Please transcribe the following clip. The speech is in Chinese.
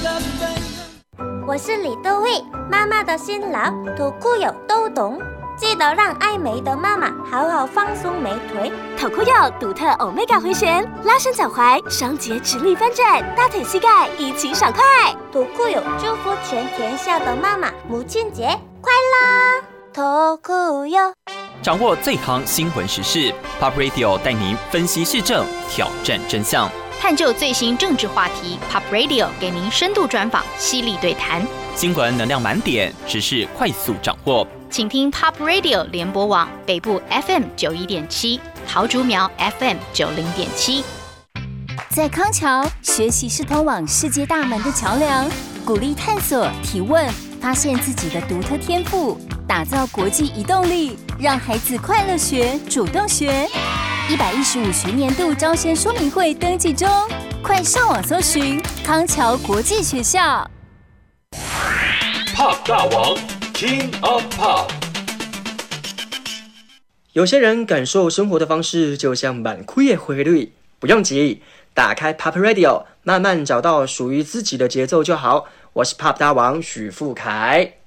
我是李多惠，妈妈的辛劳，土库友都懂。记得让爱美的妈妈好好放松美腿。 土库友独特 Omega 回旋，拉伸脚踝，双节直立翻转，大腿膝盖一起爽快。 土库友祝福全天下的妈妈母亲节快乐！土库友掌握最夯新闻时事 ，Pop Radio 带您分析事政，挑战真相。 探究最新政治话题 ，Pop Radio 给您深度专访，犀利对谈， 新闻能量满点，时事快速掌握。 请听 Pop Radio 联播网北部 FM 91.7，桃竹苗 FM 90.7。 在康桥，学习是通往世界大门的桥梁，鼓励探索、提问，发现自己的独特天赋，打造国际移动力，让孩子快乐学、主动学。115学年度招生说明会登记中，快上网搜寻康桥国际学校。 Pop 大王 King of Pop。 有些人感受生活的方式就像满窟的回律，不用急，打开 Pop Radio， 慢慢找到属于自己的节奏就好。我是 Pop 大王许富凯。